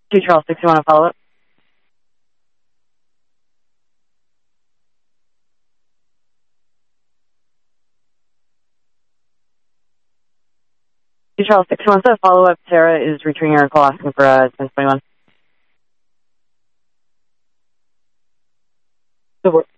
2 Charles 6, you want to follow up? Charles 6 wants to follow up. Sarah is returning her call asking for 1021. So